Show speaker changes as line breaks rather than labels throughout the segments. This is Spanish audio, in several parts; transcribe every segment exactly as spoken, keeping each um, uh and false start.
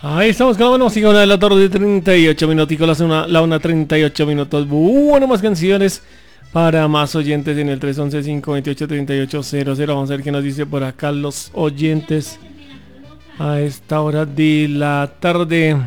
Ahí estamos con la buena música, una de la tarde, treinta y ocho minuticos, la una, la una treinta y ocho minutos. Bueno, más canciones para más oyentes en el tres once, cinco veintiocho, treinta y ocho cero cero. Vamos a ver qué nos dice por acá los oyentes a esta hora de la tarde.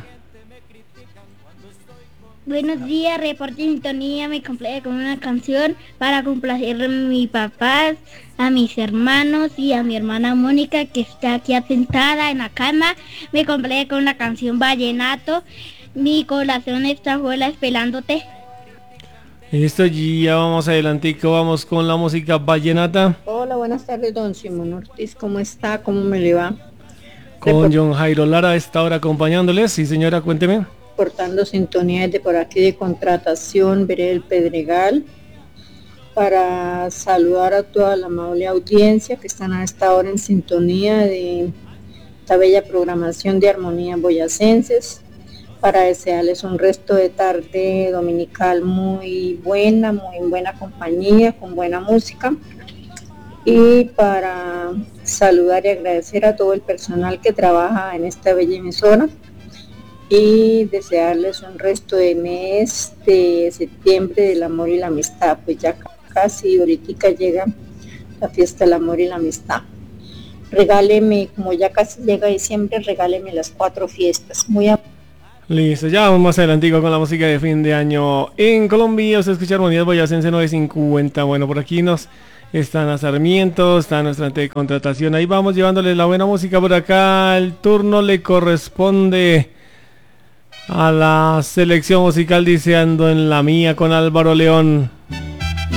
Buenos días, reporte sintonía, me complace con una canción para complacer a mi papá, a mis hermanos y a mi hermana Mónica que está aquí atentada en la cama. Me complace con una canción vallenato, mi corazón está afuera esperándote.
Listo, ya vamos adelantico, vamos con la música vallenata.
Hola, buenas tardes, don Simón Ortiz, ¿cómo está? ¿Cómo me le va?
Con John Jairo Lara a esta hora acompañándoles. Sí, señora, cuénteme.
Portando sintonía de por aquí de Contratación, Veré el Pedregal, para saludar a toda la amable audiencia que están a esta hora en sintonía de esta bella programación de Armonía Boyacenses, para desearles un resto de tarde dominical muy buena, muy buena compañía, con buena música, y para saludar y agradecer a todo el personal que trabaja en esta bella emisora, y desearles un resto de mes de septiembre del amor y la amistad. Pues ya casi ahorita llega la fiesta del amor y la amistad. Regáleme, como ya casi llega diciembre, regáleme las cuatro fiestas. Muy a...
Listo, ya vamos más adelantico con la música de fin de año en Colombia. Se escucha Armonía Boyacense nueve cincuenta. Bueno, por aquí nos están a Sarmiento, está nuestra ante de contratación. Ahí vamos llevándoles la buena música por acá. El turno le corresponde a la selección musical, dice Ando en la mía con Álvaro León.